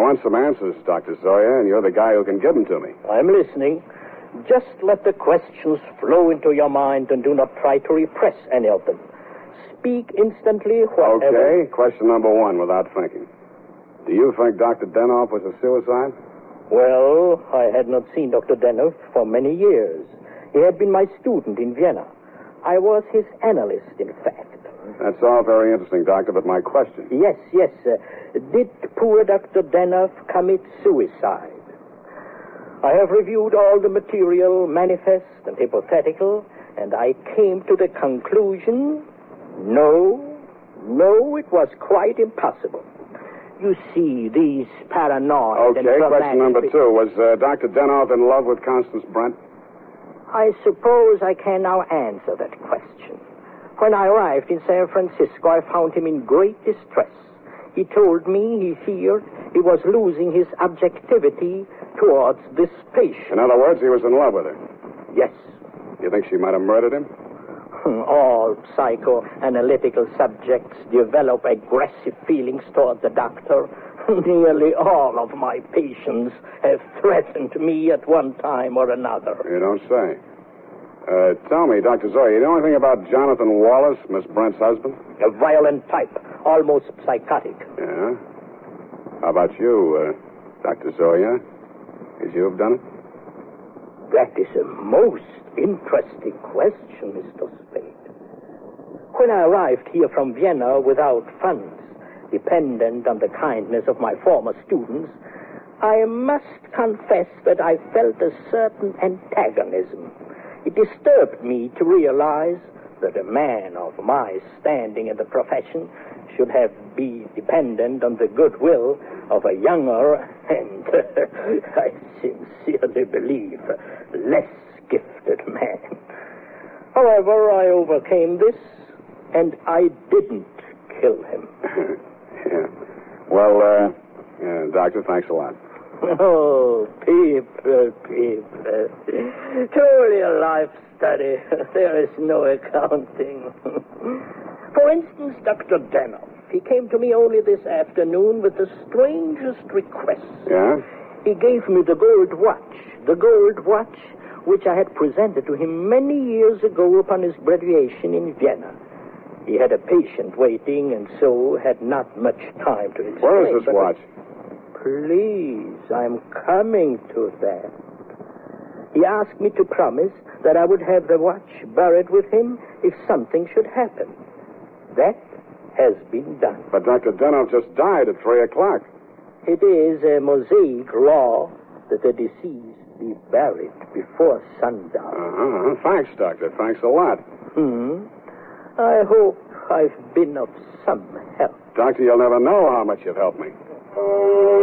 want some answers, Dr. Zoya, and you're the guy who can give them to me. I'm listening. Just let the questions flow into your mind and do not try to repress any of them. Speak instantly, whatever... Okay, question number one, without thinking. Do you think Dr. Denoff was a suicide? Well, I had not seen Dr. Denoff for many years. He had been my student in Vienna. I was his analyst, in fact. That's all very interesting, Doctor, but my question... Yes. Did poor Dr. Denoff commit suicide? I have reviewed all the material, manifest and hypothetical, and I came to the conclusion, no, it was quite impossible. You see, these paranoid... Okay, question number two. Was Dr. Denoff in love with Constance Brent? I suppose I can now answer that question. When I arrived in San Francisco, I found him in great distress. He told me he feared he was losing his objectivity towards this patient. In other words, he was in love with her. Yes. You think she might have murdered him? All psychoanalytical subjects develop aggressive feelings toward the doctor. Nearly all of my patients have threatened me at one time or another. You don't say. Tell me, Dr. Zoya, you know anything about Jonathan Wallace, Miss Brent's husband? A violent type, almost psychotic. Yeah? How about you, Dr. Zoya? Could you have done it? That is a most interesting question, Mr. Spade. When I arrived here from Vienna without funds, dependent on the kindness of my former students, I must confess that I felt a certain antagonism. It disturbed me to realize that a man of my standing in the profession should be dependent on the goodwill of a younger and, I sincerely believe, less gifted man. However, I overcame this, and I didn't kill him. Yeah. Well, Doctor, thanks a lot. Oh, people. Truly a life study. There is no accounting. For instance, Dr. Denoff. He came to me only this afternoon with the strangest request. Yeah? He gave me the gold watch which I had presented to him many years ago upon his graduation in Vienna. He had a patient waiting, and so had not much time to explain. Where is this watch? Please, I'm coming to that. He asked me to promise that I would have the watch buried with him if something should happen. That has been done. But Dr. Denoff just died at 3 o'clock. It is a Mosaic law that the deceased be buried before sundown. Thanks, Doctor. Thanks a lot. I hope I've been of some help. Doctor, you'll never know how much you've helped me.